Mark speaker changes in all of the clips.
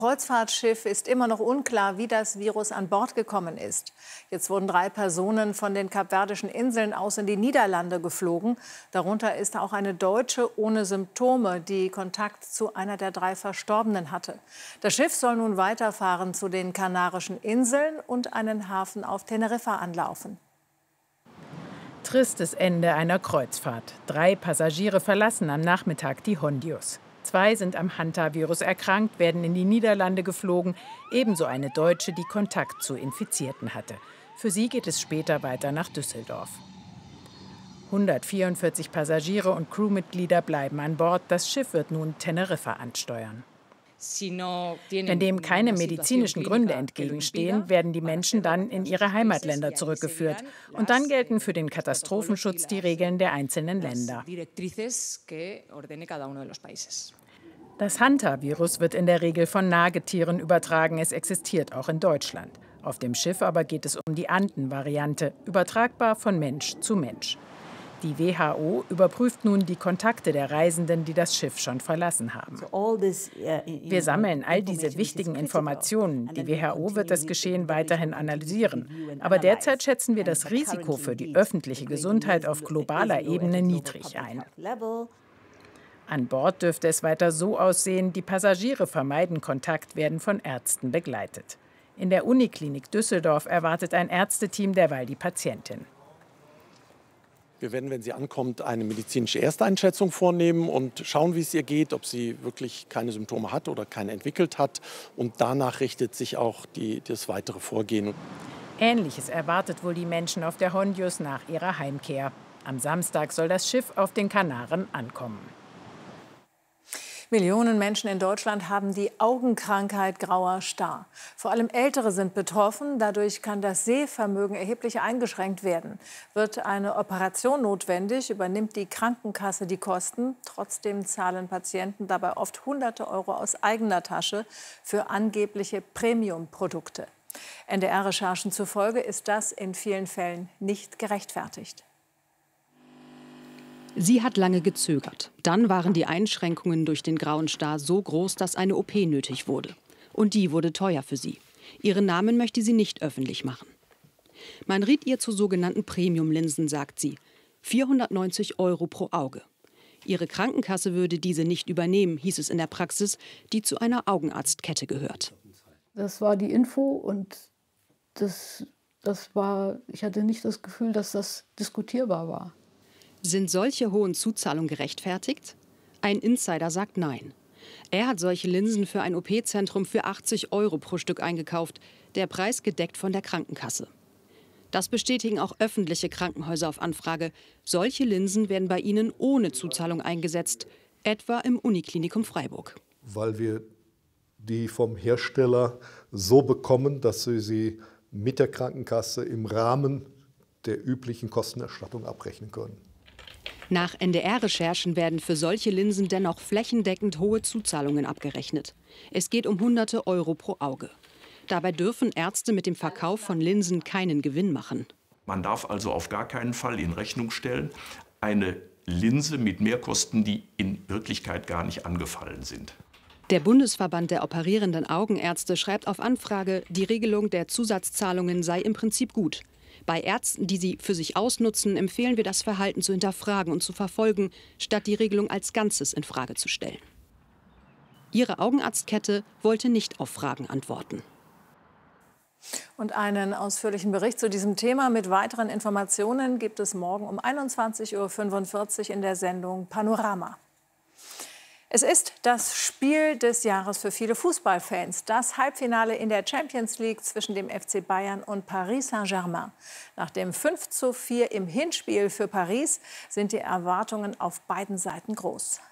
Speaker 1: Kreuzfahrtschiff ist immer noch unklar, wie das Virus an Bord gekommen ist. Jetzt wurden 3 Personen von den Kapverdischen Inseln aus in die Niederlande geflogen. Darunter ist auch eine Deutsche ohne Symptome, die Kontakt zu einer der 3 Verstorbenen hatte. Das Schiff soll nun weiterfahren zu den Kanarischen Inseln und einen Hafen auf Teneriffa anlaufen.
Speaker 2: Tristes Ende einer Kreuzfahrt. 3 Passagiere verlassen am Nachmittag die Hondius. 2 sind am Hantavirus erkrankt, werden in die Niederlande geflogen. Ebenso eine Deutsche, die Kontakt zu Infizierten hatte. Für sie geht es später weiter nach Düsseldorf. 144 Passagiere und Crewmitglieder bleiben an Bord. Das Schiff wird nun Teneriffa ansteuern. Wenn dem keine medizinischen Gründe entgegenstehen, werden die Menschen dann in ihre Heimatländer zurückgeführt. Und dann gelten für den Katastrophenschutz die Regeln der einzelnen Länder. Das Hantavirus wird in der Regel von Nagetieren übertragen. Es existiert auch in Deutschland. Auf dem Schiff aber geht es um die Anden-Variante, übertragbar von Mensch zu Mensch. Die WHO überprüft nun die Kontakte der Reisenden, die das Schiff schon verlassen haben. Wir sammeln all diese wichtigen Informationen. Die WHO wird das Geschehen weiterhin analysieren. Aber derzeit schätzen wir das Risiko für die öffentliche Gesundheit auf globaler Ebene niedrig ein. An Bord dürfte es weiter so aussehen, die Passagiere vermeiden Kontakt, werden von Ärzten begleitet. In der Uniklinik Düsseldorf erwartet ein Ärzteteam derweil die Patientin.
Speaker 3: Wir werden, wenn sie ankommt, eine medizinische Ersteinschätzung vornehmen und schauen, wie es ihr geht, ob sie wirklich keine Symptome hat oder keine entwickelt hat. Und danach richtet sich auch das weitere Vorgehen.
Speaker 2: Ähnliches erwartet wohl die Menschen auf der Hondius nach ihrer Heimkehr. Am Samstag soll das Schiff auf den Kanaren ankommen.
Speaker 1: Millionen Menschen in Deutschland haben die Augenkrankheit grauer Star. Vor allem Ältere sind betroffen. Dadurch kann das Sehvermögen erheblich eingeschränkt werden. Wird eine Operation notwendig, übernimmt die Krankenkasse die Kosten. Trotzdem zahlen Patienten dabei oft Hunderte Euro aus eigener Tasche für angebliche Premium-Produkte. NDR-Recherchen zufolge ist das in vielen Fällen nicht gerechtfertigt.
Speaker 4: Sie hat lange gezögert. Dann waren die Einschränkungen durch den grauen Star so groß, dass eine OP nötig wurde. Und die wurde teuer für sie. Ihren Namen möchte sie nicht öffentlich machen. Man riet ihr zu sogenannten Premium-Linsen, sagt sie. 490 Euro pro Auge. Ihre Krankenkasse würde diese nicht übernehmen, hieß es in der Praxis, die zu einer Augenarztkette gehört.
Speaker 5: Das war die Info und ich hatte nicht das Gefühl, dass das diskutierbar war.
Speaker 4: Sind solche hohen Zuzahlungen gerechtfertigt? Ein Insider sagt nein. Er hat solche Linsen für ein OP-Zentrum für 80 Euro pro Stück eingekauft, der Preis gedeckt von der Krankenkasse. Das bestätigen auch öffentliche Krankenhäuser auf Anfrage. Solche Linsen werden bei ihnen ohne Zuzahlung eingesetzt, etwa im Uniklinikum Freiburg.
Speaker 6: Weil wir die vom Hersteller so bekommen, dass wir sie mit der Krankenkasse im Rahmen der üblichen Kostenerstattung abrechnen können.
Speaker 4: Nach NDR-Recherchen werden für solche Linsen dennoch flächendeckend hohe Zuzahlungen abgerechnet. Es geht um Hunderte Euro pro Auge. Dabei dürfen Ärzte mit dem Verkauf von Linsen keinen Gewinn machen.
Speaker 7: Man darf also auf gar keinen Fall in Rechnung stellen, eine Linse mit Mehrkosten, die in Wirklichkeit gar nicht angefallen sind.
Speaker 4: Der Bundesverband der operierenden Augenärzte schreibt auf Anfrage, die Regelung der Zusatzzahlungen sei im Prinzip gut. Bei Ärzten, die sie für sich ausnutzen, empfehlen wir, das Verhalten zu hinterfragen und zu verfolgen, statt die Regelung als Ganzes in Frage zu stellen. Ihre Augenarztkette wollte nicht auf Fragen antworten.
Speaker 1: Und einen ausführlichen Bericht zu diesem Thema mit weiteren Informationen gibt es morgen um 21:45 Uhr in der Sendung Panorama. Es ist das Spiel des Jahres für viele Fußballfans. Das Halbfinale in der Champions League zwischen dem FC Bayern und Paris Saint-Germain. Nach dem 5:4 im Hinspiel für Paris sind die Erwartungen auf beiden Seiten groß.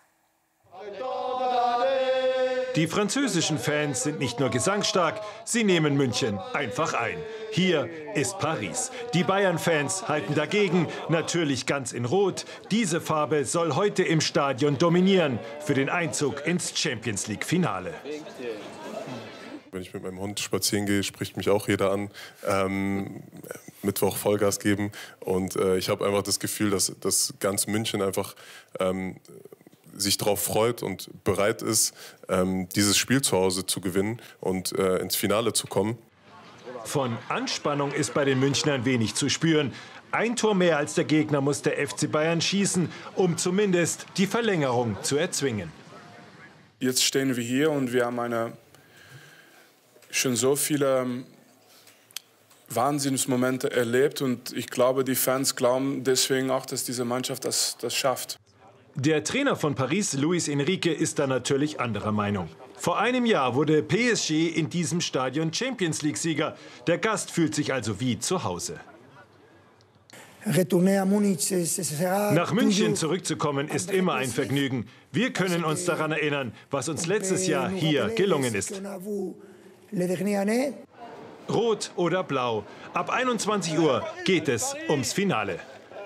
Speaker 8: Die französischen Fans sind nicht nur gesangsstark, sie nehmen München einfach ein. Hier ist Paris. Die Bayern-Fans halten dagegen, natürlich ganz in Rot. Diese Farbe soll heute im Stadion dominieren für den Einzug ins Champions-League-Finale.
Speaker 9: Wenn ich mit meinem Hund spazieren gehe, spricht mich auch jeder an. Mittwoch Vollgas geben. Und ich habe einfach das Gefühl, dass ganz München einfach sich darauf freut und bereit ist, dieses Spiel zu Hause zu gewinnen und ins Finale zu kommen.
Speaker 8: Von Anspannung ist bei den Münchnern wenig zu spüren. Ein Tor mehr als der Gegner muss der FC Bayern schießen, um zumindest die Verlängerung zu erzwingen.
Speaker 10: Jetzt stehen wir hier und wir haben schon so viele Wahnsinnsmomente erlebt. Und ich glaube, die Fans glauben deswegen auch, dass diese Mannschaft das schafft.
Speaker 8: Der Trainer von Paris, Luis Enrique, ist da natürlich anderer Meinung. Vor einem Jahr wurde PSG in diesem Stadion Champions-League-Sieger. Der Gast fühlt sich also wie zu Hause. Nach München zurückzukommen ist immer ein Vergnügen. Wir können uns daran erinnern, was uns letztes Jahr hier gelungen ist. Rot oder blau. Ab 21 Uhr geht es ums Finale.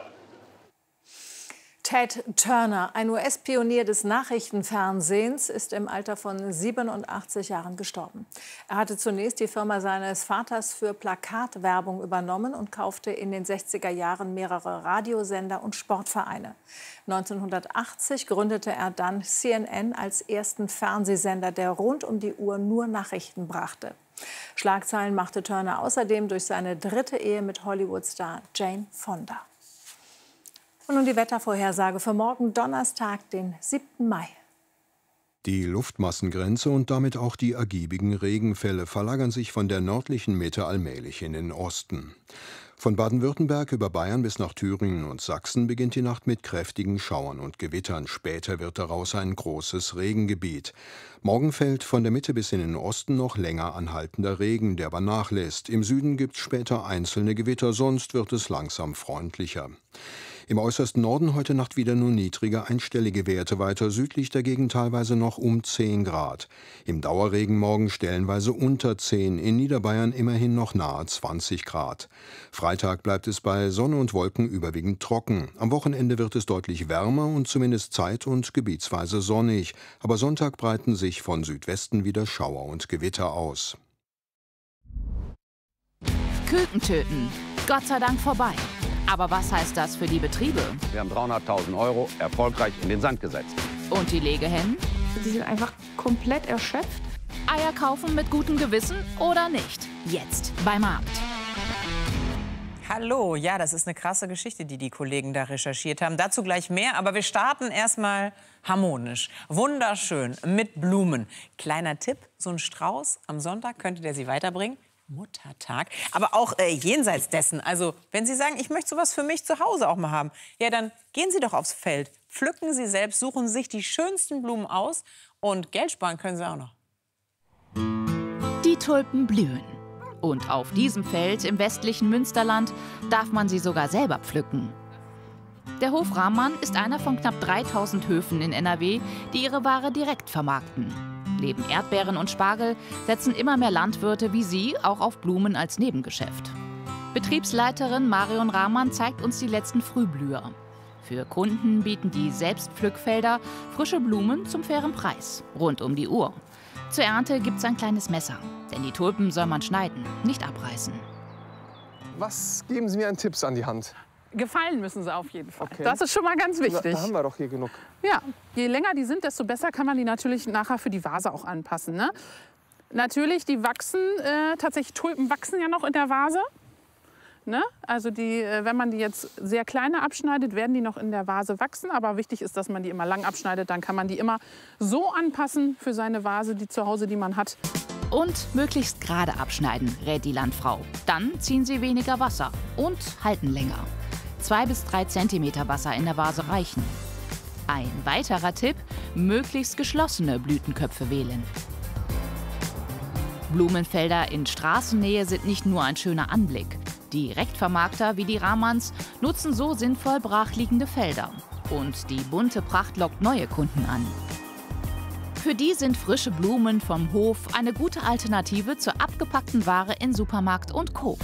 Speaker 1: Ted Turner, ein US-Pionier des Nachrichtenfernsehens, ist im Alter von 87 Jahren gestorben. Er hatte zunächst die Firma seines Vaters für Plakatwerbung übernommen und kaufte in den 60er Jahren mehrere Radiosender und Sportvereine. 1980 gründete er dann CNN als ersten Fernsehsender, der rund um die Uhr nur Nachrichten brachte. Schlagzeilen machte Turner außerdem durch seine dritte Ehe mit Hollywood-Star Jane Fonda. Und nun die Wettervorhersage für morgen Donnerstag, den 7. Mai.
Speaker 11: Die Luftmassengrenze und damit auch die ergiebigen Regenfälle verlagern sich von der nördlichen Mitte allmählich in den Osten. Von Baden-Württemberg über Bayern bis nach Thüringen und Sachsen beginnt die Nacht mit kräftigen Schauern und Gewittern. Später wird daraus ein großes Regengebiet. Morgen fällt von der Mitte bis in den Osten noch länger anhaltender Regen, der aber nachlässt. Im Süden gibt es später einzelne Gewitter, sonst wird es langsam freundlicher. Im äußersten Norden heute Nacht wieder nur niedrige einstellige Werte, weiter südlich dagegen teilweise noch um 10 Grad. Im Dauerregen morgen stellenweise unter 10, in Niederbayern immerhin noch nahe 20 Grad. Freitag bleibt es bei Sonne und Wolken überwiegend trocken. Am Wochenende wird es deutlich wärmer und zumindest zeit- und gebietsweise sonnig. Aber Sonntag breiten sich von Südwesten wieder Schauer und Gewitter aus.
Speaker 12: Küken töten. Gott sei Dank vorbei. Aber was heißt das für die Betriebe?
Speaker 13: Wir haben 300.000 € erfolgreich in den Sand gesetzt.
Speaker 12: Und die Legehennen?
Speaker 5: Die sind einfach komplett erschöpft.
Speaker 12: Eier kaufen mit gutem Gewissen oder nicht? Jetzt bei Markt.
Speaker 14: Hallo, ja, das ist eine krasse Geschichte, die die Kollegen da recherchiert haben. Dazu gleich mehr, aber wir starten erstmal harmonisch. Wunderschön, mit Blumen. Kleiner Tipp, so ein Strauß am Sonntag könnte der Sie weiterbringen. Muttertag, aber auch jenseits dessen. Also, wenn Sie sagen, ich möchte sowas für mich zu Hause auch mal haben, ja, dann gehen Sie doch aufs Feld, pflücken Sie selbst, suchen sich die schönsten Blumen aus und Geld sparen können Sie auch noch.
Speaker 12: Die Tulpen blühen. Und auf diesem Feld im westlichen Münsterland darf man sie sogar selber pflücken. Der Hof Rahmann ist einer von knapp 3000 Höfen in NRW, die ihre Ware direkt vermarkten. Neben Erdbeeren und Spargel setzen immer mehr Landwirte wie Sie auch auf Blumen als Nebengeschäft. Betriebsleiterin Marion Rahmann zeigt uns die letzten Frühblüher. Für Kunden bieten die Selbstpflückfelder frische Blumen zum fairen Preis, rund um die Uhr. Zur Ernte gibt's ein kleines Messer, denn die Tulpen soll man schneiden, nicht abreißen.
Speaker 15: Was geben Sie mir an Tipps an die Hand?
Speaker 16: Gefallen müssen sie auf jeden Fall.
Speaker 15: Okay.
Speaker 16: Das ist schon mal ganz wichtig.
Speaker 15: Da haben wir doch hier genug.
Speaker 16: Ja, je länger die sind, desto besser kann man die natürlich nachher für die Vase auch anpassen. Ne? Natürlich, die wachsen, tatsächlich Tulpen wachsen ja noch in der Vase. Ne? Also wenn man die jetzt sehr kleine abschneidet, werden die noch in der Vase wachsen. Aber wichtig ist, dass man die immer lang abschneidet. Dann kann man die immer so anpassen für seine Vase, die zu Hause, die man hat.
Speaker 12: Und möglichst gerade abschneiden, rät die Landfrau. Dann ziehen sie weniger Wasser und halten länger. 2 bis 3 Zentimeter Wasser in der Vase reichen. Ein weiterer Tipp, möglichst geschlossene Blütenköpfe wählen. Blumenfelder in Straßennähe sind nicht nur ein schöner Anblick. Direktvermarkter wie die Rahmanns nutzen so sinnvoll brachliegende Felder. Und die bunte Pracht lockt neue Kunden an. Für die sind frische Blumen vom Hof eine gute Alternative zur abgepackten Ware in Supermarkt und Co.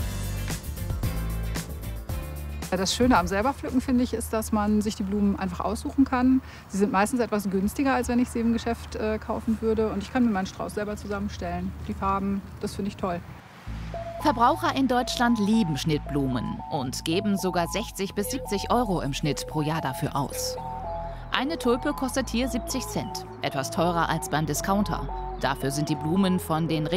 Speaker 17: Das Schöne am Selberpflücken, finde ich, ist, dass man sich die Blumen einfach aussuchen kann. Sie sind meistens etwas günstiger, als wenn ich sie im Geschäft kaufen würde. Und ich kann mir meinen Strauß selber zusammenstellen. Die Farben, das finde ich toll.
Speaker 12: Verbraucher in Deutschland lieben Schnittblumen und geben sogar 60 bis 70 € im Schnitt pro Jahr dafür aus. Eine Tulpe kostet hier 70 Cent, etwas teurer als beim Discounter. Dafür sind die Blumen von den